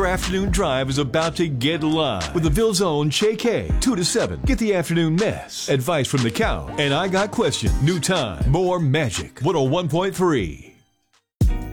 afternoon drive is about to get live with the Ville's own Che K, 2 to 7. Get the afternoon mess, advice from the couch, and I got questions. New time, more magic. 101.3.